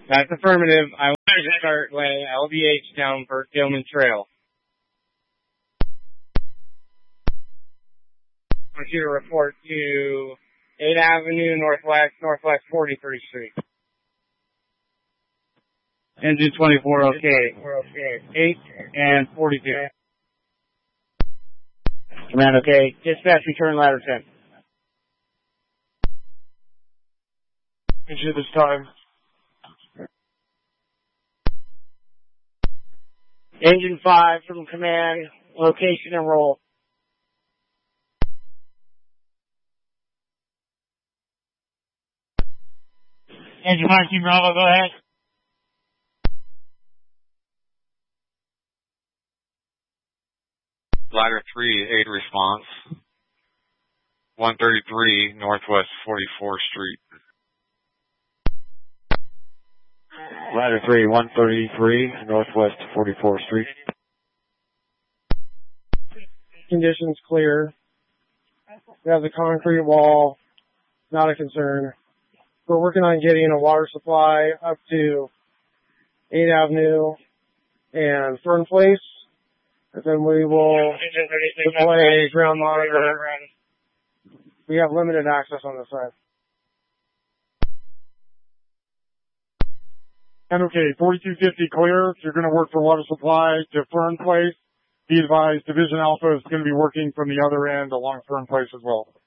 That's affirmative. I want to start laying LVH down for Gilman Trail. I want you to report to 8th Avenue Northwest 43rd Street. Engine 24, okay. We're okay. 8 and 42. Command, okay. Dispatch, return ladder 10. Engine this time. Engine 5 from command, location and roll. Engine 5, Team Bravo, go ahead. Ladder 3, 8 response. 133 Northwest 44th Street. Ladder 3, 133 Northwest 44th Street. Conditions clear. We have the concrete wall. Not a concern. We're working on getting a water supply up to 8th Avenue and Fern Place. And then we will deploy a ground monitor. We have limited access on this side. And okay, 4250 clear. If you're going to work for water supply to Fern Place, be advised Division Alpha is going to be working from the other end along Fern Place as well.